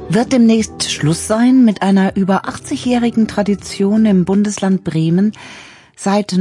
Wird demnächst Schluss sein mit einer über 80-jährigen Tradition im Bundesland Bremen? Seit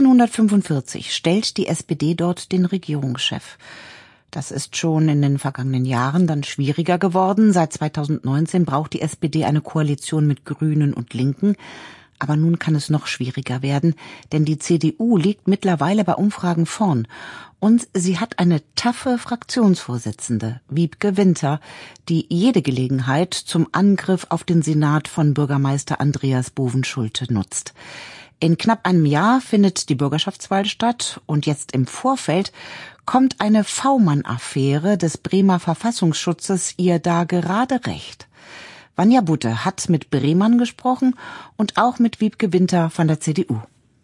1945 stellt die SPD dort den Regierungschef. Das ist schon in den vergangenen Jahren dann schwieriger geworden. Seit 2019 braucht die SPD eine Koalition mit Grünen und Linken. Aber nun kann es noch schwieriger werden, denn die CDU liegt mittlerweile bei Umfragen vorn. Und sie hat eine taffe Fraktionsvorsitzende, Wiebke Winter, die jede Gelegenheit zum Angriff auf den Senat von Bürgermeister Andreas Bovenschulte nutzt. In knapp einem Jahr findet die Bürgerschaftswahl statt und jetzt im Vorfeld kommt eine V-Mann-Affäre des Bremer Verfassungsschutzes ihr da gerade recht. Vanja Butte hat mit Bremern gesprochen und auch mit Wiebke Winter von der CDU.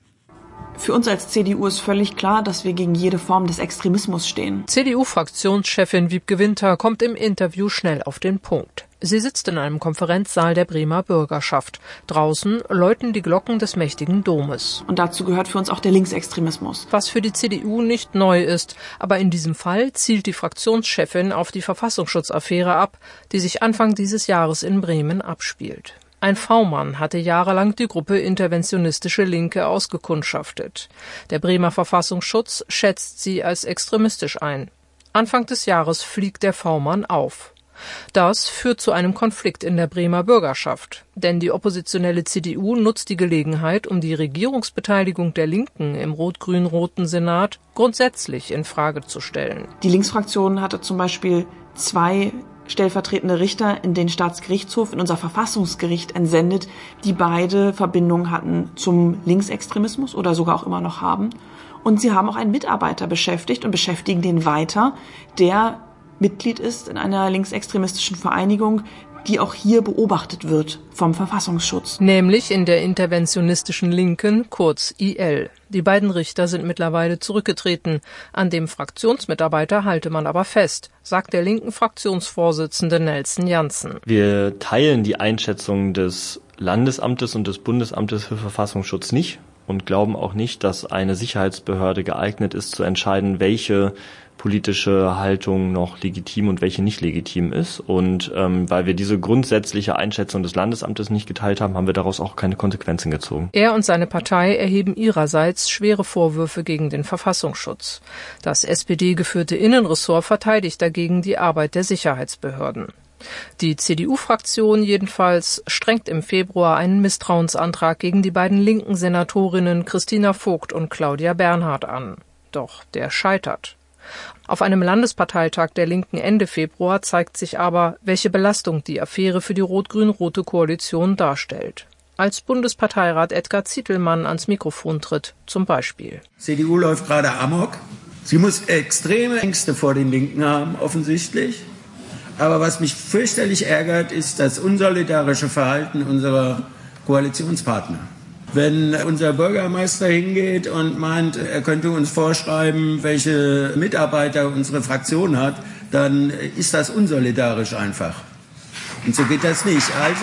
Für uns als CDU ist völlig klar, dass wir gegen jede Form des Extremismus stehen. CDU-Fraktionschefin Wiebke Winter kommt im Interview schnell auf den Punkt. Sie sitzt in einem Konferenzsaal der Bremer Bürgerschaft. Draußen läuten die Glocken des mächtigen Domes. Und dazu gehört für uns auch der Linksextremismus. Was für die CDU nicht neu ist, aber in diesem Fall zielt die Fraktionschefin auf die Verfassungsschutzaffäre ab, die sich Anfang dieses Jahres in Bremen abspielt. Ein V-Mann hatte jahrelang die Gruppe Interventionistische Linke ausgekundschaftet. Der Bremer Verfassungsschutz schätzt sie als extremistisch ein. Anfang des Jahres fliegt der V-Mann auf. Das führt zu einem Konflikt in der Bremer Bürgerschaft, denn die oppositionelle CDU nutzt die Gelegenheit, um die Regierungsbeteiligung der Linken im rot-grün-roten Senat grundsätzlich in Frage zu stellen. Die Linksfraktion hatte zum Beispiel 2 stellvertretende Richter in den Staatsgerichtshof, in unser Verfassungsgericht entsendet, die beide Verbindungen hatten zum Linksextremismus oder sogar auch immer noch haben. Und sie haben auch einen Mitarbeiter beschäftigt und beschäftigen den weiter, der Mitglied ist in einer linksextremistischen Vereinigung, die auch hier beobachtet wird vom Verfassungsschutz. Nämlich in der interventionistischen Linken, kurz IL. Die beiden Richter sind mittlerweile zurückgetreten. An dem Fraktionsmitarbeiter halte man aber fest, sagt der linken Fraktionsvorsitzende Nelson Janssen. Wir teilen die Einschätzung des Landesamtes und des Bundesamtes für Verfassungsschutz nicht und glauben auch nicht, dass eine Sicherheitsbehörde geeignet ist, zu entscheiden, welche politische Haltung noch legitim und welche nicht legitim ist. Und weil wir diese grundsätzliche Einschätzung des Landesamtes nicht geteilt haben, haben wir daraus auch keine Konsequenzen gezogen. Er und seine Partei erheben ihrerseits schwere Vorwürfe gegen den Verfassungsschutz. Das SPD-geführte Innenressort verteidigt dagegen die Arbeit der Sicherheitsbehörden. Die CDU-Fraktion jedenfalls strengt im Februar einen Misstrauensantrag gegen die beiden linken Senatorinnen Christina Vogt und Claudia Bernhardt an. Doch der scheitert. Auf einem Landesparteitag der Linken Ende Februar zeigt sich aber, welche Belastung die Affäre für die rot-grün-rote Koalition darstellt. Als Bundesparteirat Edgar Zietelmann ans Mikrofon tritt, zum Beispiel. CDU läuft gerade amok. Sie muss extreme Ängste vor den Linken haben, offensichtlich. Aber was mich fürchterlich ärgert, ist das unsolidarische Verhalten unserer Koalitionspartner. Wenn unser Bürgermeister hingeht und meint, er könnte uns vorschreiben, welche Mitarbeiter unsere Fraktion hat, dann ist das unsolidarisch einfach. Und so geht das nicht. Also,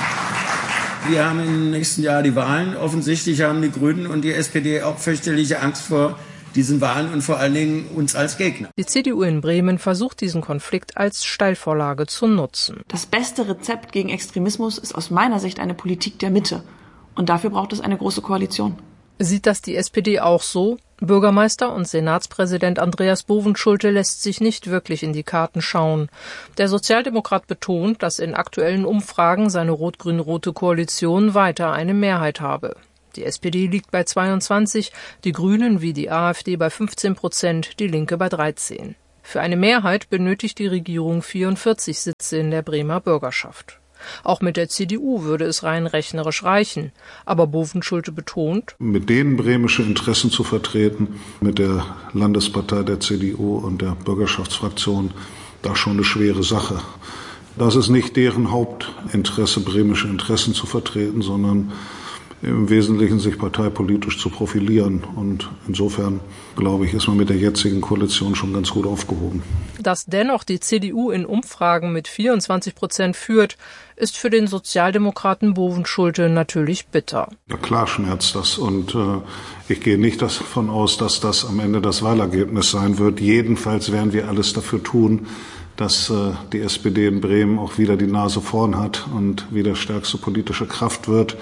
wir haben im nächsten Jahr die Wahlen. Offensichtlich haben die Grünen und die SPD auch fürchterliche Angst vor diesen Wahlen und vor allen Dingen uns als Gegner. Die CDU in Bremen versucht diesen Konflikt als Steilvorlage zu nutzen. Das beste Rezept gegen Extremismus ist aus meiner Sicht eine Politik der Mitte. Und dafür braucht es eine große Koalition. Sieht das die SPD auch so? Bürgermeister und Senatspräsident Andreas Bovenschulte lässt sich nicht wirklich in die Karten schauen. Der Sozialdemokrat betont, dass in aktuellen Umfragen seine rot-grün-rote Koalition weiter eine Mehrheit habe. Die SPD liegt bei 22, die Grünen wie die AfD bei 15%, die Linke bei 13%. Für eine Mehrheit benötigt die Regierung 44 Sitze in der Bremer Bürgerschaft. Auch mit der CDU würde es rein rechnerisch reichen. Aber Bovenschulte betont, mit denen bremische Interessen zu vertreten, mit der Landespartei der CDU und der Bürgerschaftsfraktion, da schon eine schwere Sache. Das ist nicht deren Hauptinteresse, bremische Interessen zu vertreten, sondern im Wesentlichen sich parteipolitisch zu profilieren. Und insofern, glaube ich, ist man mit der jetzigen Koalition schon ganz gut aufgehoben. Dass dennoch die CDU in Umfragen mit 24% führt, ist für den Sozialdemokraten Bovenschulte natürlich bitter. Ja, klar schmerzt das. Und ich gehe nicht davon aus, dass das am Ende das Wahlergebnis sein wird. Jedenfalls werden wir alles dafür tun, dass die SPD in Bremen auch wieder die Nase vorn hat und wieder stärkste politische Kraft wird.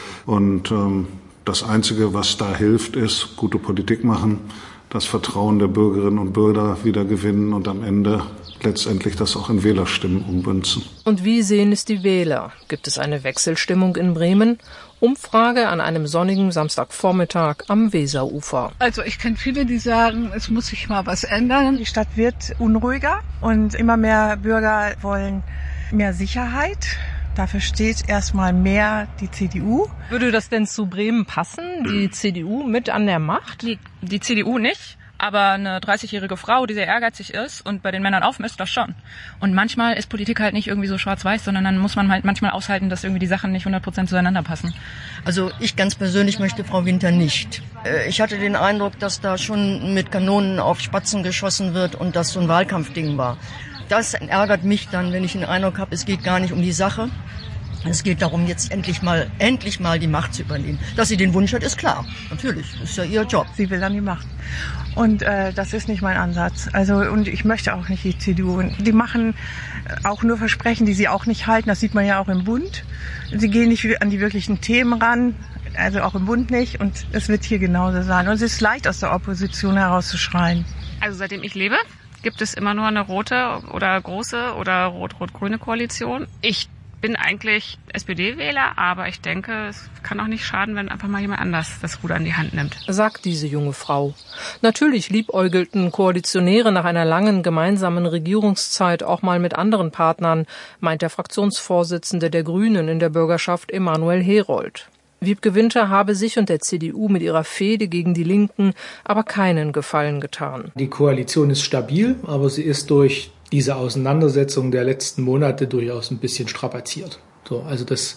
Und das Einzige, was da hilft, ist gute Politik machen, das Vertrauen der Bürgerinnen und Bürger wieder gewinnen und am Ende letztendlich das auch in Wählerstimmen ummünzen. Und wie sehen es die Wähler? Gibt es eine Wechselstimmung in Bremen? Umfrage an einem sonnigen Samstagvormittag am Weserufer. Also ich kenne viele, die sagen, es muss sich mal was ändern. Die Stadt wird unruhiger und immer mehr Bürger wollen mehr Sicherheit. Dafür steht erstmal mehr die CDU. Würde das denn zu Bremen passen? Die CDU mit an der Macht? Die CDU nicht. Aber eine 30-jährige Frau, die sehr ehrgeizig ist und bei den Männern aufmisst, das schon. Und manchmal ist Politik halt nicht irgendwie so schwarz-weiß, sondern dann muss man halt manchmal aushalten, dass irgendwie die Sachen nicht 100% zueinander passen. Also ich ganz persönlich möchte Frau Winter nicht. Ich hatte den Eindruck, dass da schon mit Kanonen auf Spatzen geschossen wird und das so ein Wahlkampfding war. Das ärgert mich dann, wenn ich den Eindruck habe, es geht gar nicht um die Sache. Es geht darum, jetzt endlich mal die Macht zu übernehmen. Dass sie den Wunsch hat, ist klar. Natürlich, das ist ja ihr Job. Sie will dann die Macht. Und das ist nicht mein Ansatz. Also und ich möchte auch nicht die CDU. Die machen auch nur Versprechen, die sie auch nicht halten. Das sieht man ja auch im Bund. Sie gehen nicht an die wirklichen Themen ran, also auch im Bund nicht. Und es wird hier genauso sein. Und es ist leicht, aus der Opposition herauszuschreien. Also seitdem ich lebe, gibt es immer nur eine rote oder große oder rot-rot-grüne Koalition. Ich bin eigentlich SPD-Wähler, aber ich denke, es kann auch nicht schaden, wenn einfach mal jemand anders das Ruder in die Hand nimmt. Sagt diese junge Frau. Natürlich liebäugelten Koalitionäre nach einer langen gemeinsamen Regierungszeit auch mal mit anderen Partnern, meint der Fraktionsvorsitzende der Grünen in der Bürgerschaft Emanuel Herold. Wiebke Winter habe sich und der CDU mit ihrer Fehde gegen die Linken aber keinen Gefallen getan. Die Koalition ist stabil, aber sie ist durch diese Auseinandersetzung der letzten Monate durchaus ein bisschen strapaziert. Also das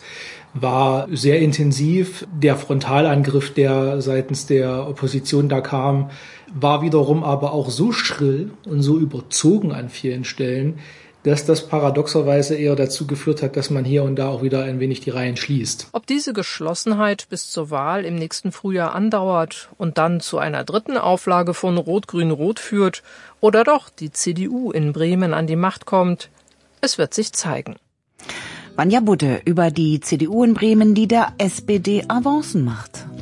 war sehr intensiv. Der Frontalangriff, der seitens der Opposition da kam, war wiederum aber auch so schrill und so überzogen an vielen Stellen, dass das paradoxerweise eher dazu geführt hat, dass man hier und da auch wieder ein wenig die Reihen schließt. Ob diese Geschlossenheit bis zur Wahl im nächsten Frühjahr andauert und dann zu einer dritten Auflage von Rot-Grün-Rot führt oder doch die CDU in Bremen an die Macht kommt, es wird sich zeigen. Vanja Budde über die CDU in Bremen, die der SPD Avancen macht.